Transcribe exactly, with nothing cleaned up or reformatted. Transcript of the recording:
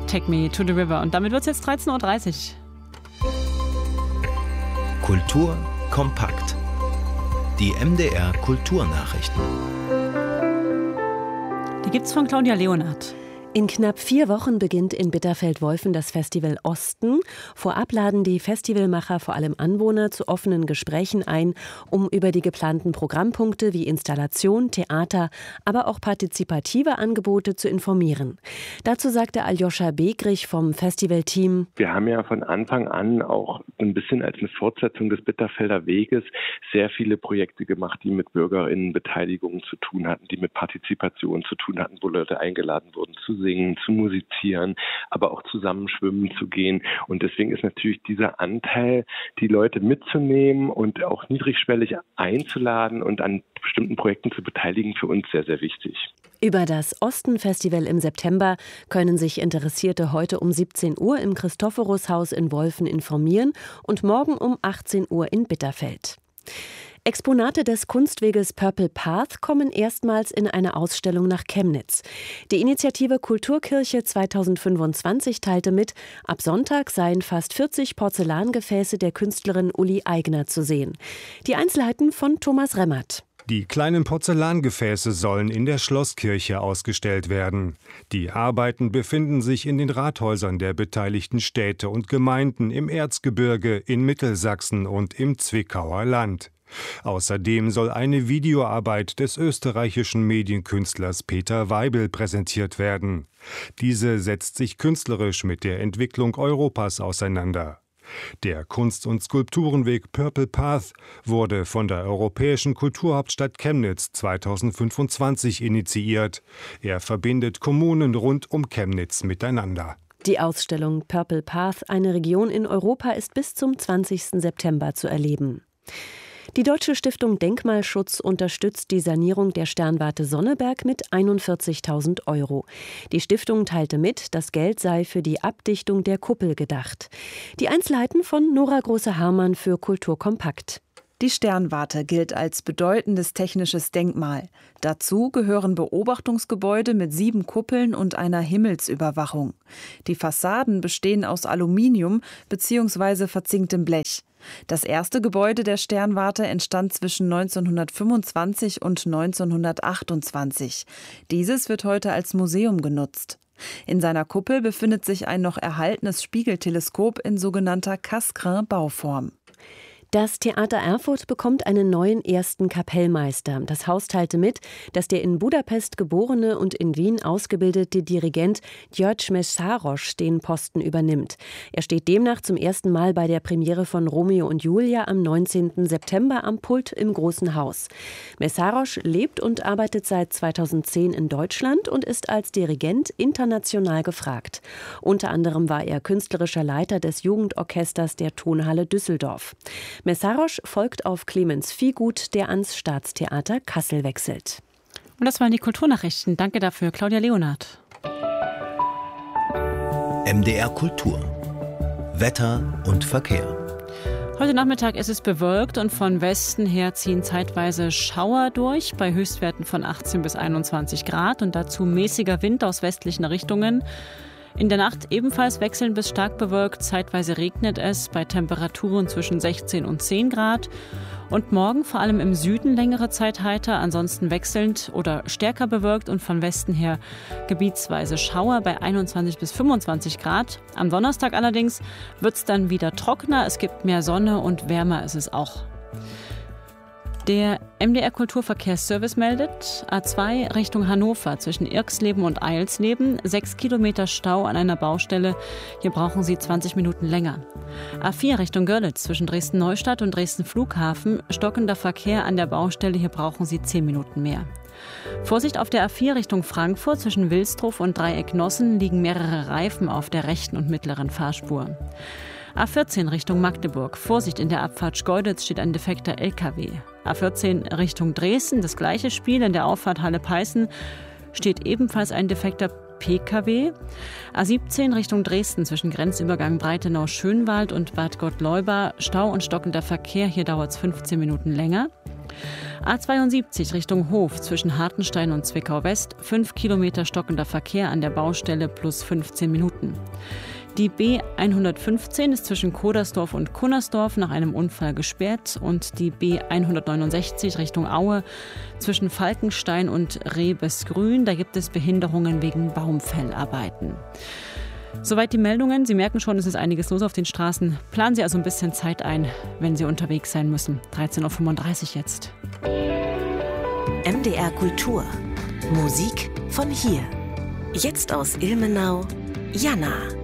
Take Me to the River. Und damit wird es jetzt dreizehn Uhr dreißig. Kultur kompakt. Die M D R Kulturnachrichten. Die gibt's von Claudia Leonhardt. In knapp vier Wochen beginnt in Bitterfeld-Wolfen das Festival Osten. Vorab laden die Festivalmacher vor allem Anwohner zu offenen Gesprächen ein, um über die geplanten Programmpunkte wie Installation, Theater, aber auch partizipative Angebote zu informieren. Dazu sagte Aljoscha Begrich vom Festivalteam: Wir haben ja von Anfang an auch ein bisschen als eine Fortsetzung des Bitterfelder Weges sehr viele Projekte gemacht, die mit BürgerInnenbeteiligung zu tun hatten, die mit Partizipation zu tun hatten, wo Leute eingeladen wurden zu singen, zu musizieren, aber auch zusammen schwimmen zu gehen. Und deswegen ist natürlich dieser Anteil, die Leute mitzunehmen und auch niedrigschwellig einzuladen und an bestimmten Projekten zu beteiligen, für uns sehr, sehr wichtig. Über das Osten-Festival im September können sich Interessierte heute um siebzehn Uhr im Christophorus-Haus in Wolfen informieren und morgen um achtzehn Uhr in Bitterfeld. Exponate des Kunstweges Purple Path kommen erstmals in eine Ausstellung nach Chemnitz. Die Initiative Kulturkirche zweitausendfünfundzwanzig teilte mit, ab Sonntag seien fast vierzig Porzellangefäße der Künstlerin Uli Aigner zu sehen. Die Einzelheiten von Thomas Remmert. Die kleinen Porzellangefäße sollen in der Schlosskirche ausgestellt werden. Die Arbeiten befinden sich in den Rathäusern der beteiligten Städte und Gemeinden im Erzgebirge, in Mittelsachsen und im Zwickauer Land. Außerdem soll eine Videoarbeit des österreichischen Medienkünstlers Peter Weibel präsentiert werden. Diese setzt sich künstlerisch mit der Entwicklung Europas auseinander. Der Kunst- und Skulpturenweg Purple Path wurde von der Europäischen Kulturhauptstadt Chemnitz zweitausendfünfundzwanzig initiiert. Er verbindet Kommunen rund um Chemnitz miteinander. Die Ausstellung Purple Path, eine Region in Europa, ist bis zum zwanzigsten September zu erleben. Die Deutsche Stiftung Denkmalschutz unterstützt die Sanierung der Sternwarte Sonneberg mit einundvierzigtausend Euro. Die Stiftung teilte mit, das Geld sei für die Abdichtung der Kuppel gedacht. Die Einzelheiten von Nora Große-Hermann für Kultur kompakt. Die Sternwarte gilt als bedeutendes technisches Denkmal. Dazu gehören Beobachtungsgebäude mit sieben Kuppeln und einer Himmelsüberwachung. Die Fassaden bestehen aus Aluminium bzw. verzinktem Blech. Das erste Gebäude der Sternwarte entstand zwischen neunzehnhundertfünfundzwanzig und neunzehnhundertachtundzwanzig. Dieses wird heute als Museum genutzt. In seiner Kuppel befindet sich ein noch erhaltenes Spiegelteleskop in sogenannter Cassegrain-Bauform. Das Theater Erfurt bekommt einen neuen ersten Kapellmeister. Das Haus teilte mit, dass der in Budapest geborene und in Wien ausgebildete Dirigent György Mészáros den Posten übernimmt. Er steht demnach zum ersten Mal bei der Premiere von Romeo und Julia am neunzehnten September am Pult im Großen Haus. Mészáros lebt und arbeitet seit zweitausendzehn in Deutschland und ist als Dirigent international gefragt. Unter anderem war er künstlerischer Leiter des Jugendorchesters der Tonhalle Düsseldorf. Mészáros folgt auf Clemens Viehgut, der ans Staatstheater Kassel wechselt. Und das waren die Kulturnachrichten. Danke dafür, Claudia Leonhardt. M D R Kultur. Wetter und Verkehr. Heute Nachmittag ist es bewölkt und von Westen her ziehen zeitweise Schauer durch, bei Höchstwerten von achtzehn bis einundzwanzig Grad und dazu mäßiger Wind aus westlichen Richtungen. In der Nacht ebenfalls wechselnd bis stark bewölkt, zeitweise regnet es bei Temperaturen zwischen sechzehn und zehn Grad. Und morgen vor allem im Süden längere Zeit heiter, ansonsten wechselnd oder stärker bewölkt und von Westen her gebietsweise Schauer bei einundzwanzig bis fünfundzwanzig Grad. Am Donnerstag allerdings wird es dann wieder trockener, es gibt mehr Sonne und wärmer ist es auch. Der M D R Kulturverkehrsservice meldet, A zwei Richtung Hannover zwischen Irxleben und Eilsleben, sechs Kilometer Stau an einer Baustelle, hier brauchen Sie zwanzig Minuten länger. A vier Richtung Görlitz zwischen Dresden-Neustadt und Dresden-Flughafen, stockender Verkehr an der Baustelle, hier brauchen Sie zehn Minuten mehr. Vorsicht auf der A vier Richtung Frankfurt zwischen Wilsdruf und Dreieck-Nossen liegen mehrere Reifen auf der rechten und mittleren Fahrspur. A vierzehn Richtung Magdeburg. Vorsicht, in der Abfahrt Schkeuditz steht ein defekter L K W. A vierzehn Richtung Dresden, das gleiche Spiel. In der Auffahrt Halle-Peißen steht ebenfalls ein defekter P K W. A siebzehn Richtung Dresden zwischen Grenzübergang Breitenau-Schönwald und Bad Gottleuba. Stau und stockender Verkehr, hier dauert es fünfzehn Minuten länger. A zweiundsiebzig Richtung Hof zwischen Hartenstein und Zwickau West, fünf Kilometer stockender Verkehr an der Baustelle plus fünfzehn Minuten. Die B hundertfünfzehn ist zwischen Kodersdorf und Kunnersdorf nach einem Unfall gesperrt und die B hundertneunundsechzig Richtung Aue zwischen Falkenstein und Rebesgrün. Da gibt es Behinderungen wegen Baumfellarbeiten. Soweit die Meldungen. Sie merken schon, es ist einiges los auf den Straßen. Planen Sie also ein bisschen Zeit ein, wenn Sie unterwegs sein müssen. dreizehn Uhr fünfunddreißig jetzt. M D R Kultur. Musik von hier. Jetzt aus Ilmenau, Jana.